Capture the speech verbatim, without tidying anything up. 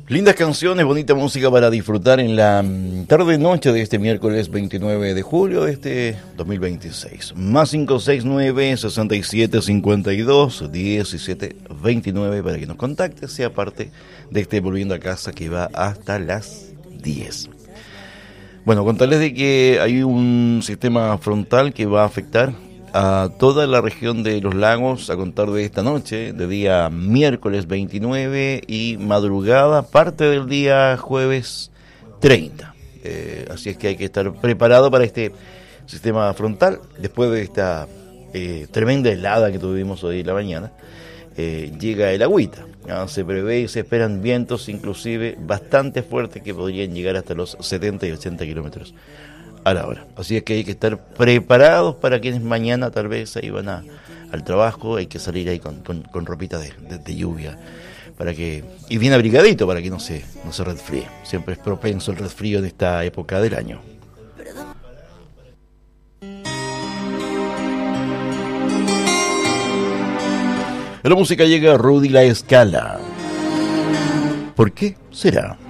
Lindas canciones, bonita música para disfrutar en la tarde-noche de este miércoles veintinueve de julio de este dos mil veintiséis. Más cinco seis nueve, sesenta y siete, cincuenta y dos, diecisiete, veintinueve para que nos contacte, sea parte de este Volviendo a Casa que va hasta las diez. Bueno, contarles de que hay un sistema frontal que va a afectar a toda la región de los lagos a contar de esta noche, de día miércoles veintinueve y madrugada, parte del día jueves treinta. Eh, así es que hay que estar preparado para este sistema frontal. Después de esta eh, tremenda helada que tuvimos hoy en la mañana, eh, llega el agüita. ¿no? Se prevé y se esperan vientos inclusive bastante fuertes que podrían llegar hasta los setenta y ochenta kilómetros a la hora. Así es que hay que estar preparados para quienes mañana tal vez ahí van a, al trabajo. Hay que salir ahí con, con, con ropita de, de, de lluvia para que, y bien abrigadito para que no se, no se resfríe. Siempre es propenso el resfrío en esta época del año. En la música llega Rudy La Escala. ¿Por qué será?